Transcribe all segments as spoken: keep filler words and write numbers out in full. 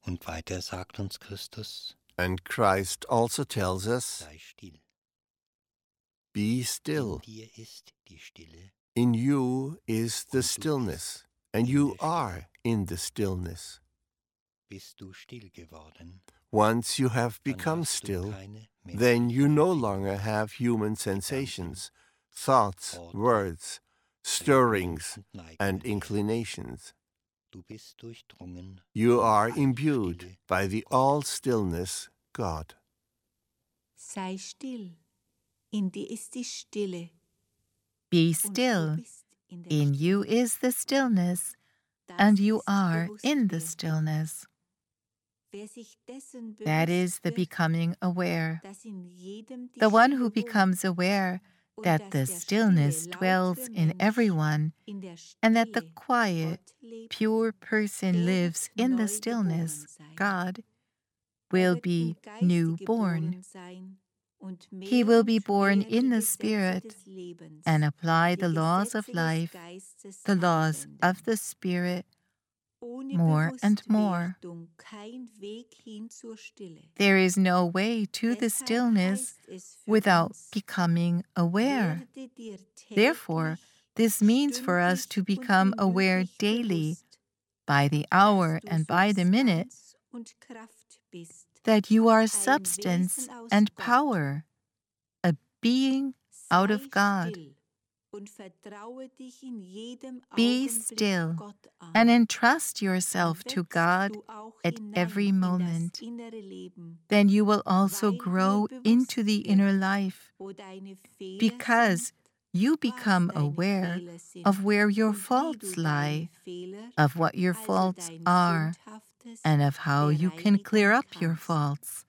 Und weiter sagt uns Christus, And Christ also tells us, sei still. be In still. dir ist die Stille. In you is the Und du stillness, bist and in you der Stille. are in the stillness. Bist du still geworden, Once you have dann become hast du still, keine then you menschlichen no Empfindungen, longer have human sensations, thoughts, Worte, words, Regungen stirrings, und Neigungen and mehr. inclinations. Du bist durchdrungen You von are der imbued Allstille by the Gottes. all-stillness God. Sei still, in dir ist die Stille. Be Und du still. bist in der In Stille. you is the stillness, Das and you ist are in the Bewusstwerdung. stillness. Wer sich dessen That bewusst is the wird, becoming aware. dass in jedem die The one who Stille wohnt becomes aware und that dass the der stillness stille, dwells lautere in Mensch everyone, in der and that the Stille quiet, Gott lebt, pure person der lives wird in the neu stillness, geboren sein. God, Er will wird be im Geiste new born. geboren sein und He mehr will und be born mehr in die the Gesetze Spirit des Lebens, and apply die the laws of Gesetze des life, Geistes the laws anwenden. of the Spirit, Ohne more and more. Bewusstwerdung kein Weg hin zur Stille. There is no way to the Deshalb stillness heißt es für without uns, becoming aware. werde dir Therefore, täglich, this means for us to stündlich become und aware minütlich daily, bewusst, by the hour dass du and by the minute, Substanz und Kraft bist, that you are ein substance Wesen aus and Gott. power, a being out Sei of God. still und vertraue dich in jedem Be Augenblick still Gott an. and entrust Dann yourself to wächst God du auch at hinein every in moment. das innere Leben, Then you will also weil dir grow bewusst into the inner wird, life, wo deine Fehler because sind, you was become deine aware Fehler sind of where your und wie du faults deine lie, Fehler, of what your also faults dein are, Sündhaftes, and of how you can bereinigen clear up your kannst. faults.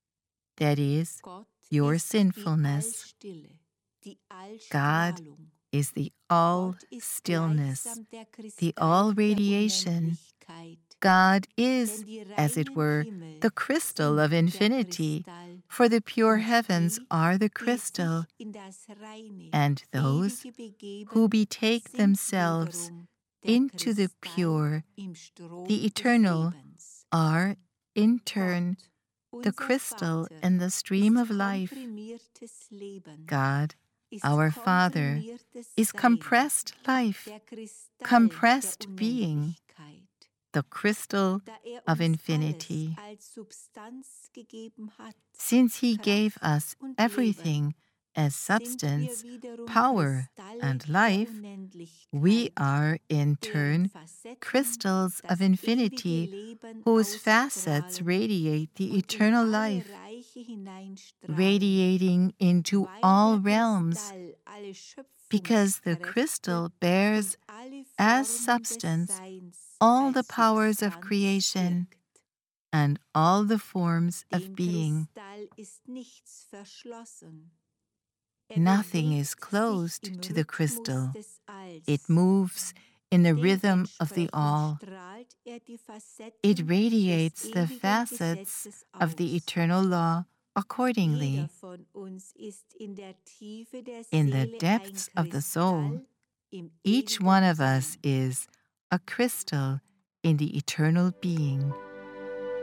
That is, Gott your ist die sinfulness. Allstille, die God Allstrahlung. is the Gott all ist stillness, gleichsam der the Kristall all der radiation. Unendlichkeit. God is, Denn die as it reinen were, Himmel the crystal sind of der infinity, Kristall, for the pure und heavens die, are the die crystal, sich in das reine, and those ewige begeben, who betake sind themselves wiederum der into the Kristall pure, im Strom the des eternal, Lebens. are, in turn, Gott, the unser crystal Vater, in the stream ist of life. komprimiertes Leben, God, ist our Father, komprimiertes is Sein, compressed life, der Kristall compressed der being, Unendlichkeit. the crystal Da er of uns infinity. alles als Substanz gegeben hat, Since He Kraft gave us und everything as sind wir substance, wiederum power, Kristalle and der life, Unendlichkeit, we are in deren turn Facetten crystals das of infinity, ewige Leben whose facets ausstrahlen radiate the und in eternal alle life, Reiche hineinstrahlen, radiating into weil all der realms, Kristall alle because the Schöpfungskräfte crystal bears und alle as Formen des substance Seins all the als powers of Substanz creation birgt. and all the forms of Dem being. Kristall ist nichts verschlossen. Er Nothing bewegt is sich closed im to the Rhythmus crystal. des Alls. It moves in the rhythm of the Dementsprechend all. strahlt er die Facetten It des radiates the ewigen facets Gesetzes of the aus. eternal law accordingly. Jeder von uns ist in der Tiefe der In the Seele depths ein of the soul, Kristall im each ewigen one of us Sein. is a crystal in the eternal being.